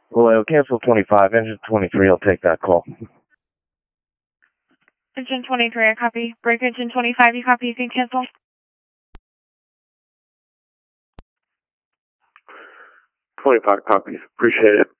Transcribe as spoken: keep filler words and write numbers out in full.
Well, cancel twenty-five. Engine twenty-three, I'll take that call. Engine twenty-three, I copy. Break engine twenty-five, you copy, you can cancel. twenty-five copies. Appreciate it.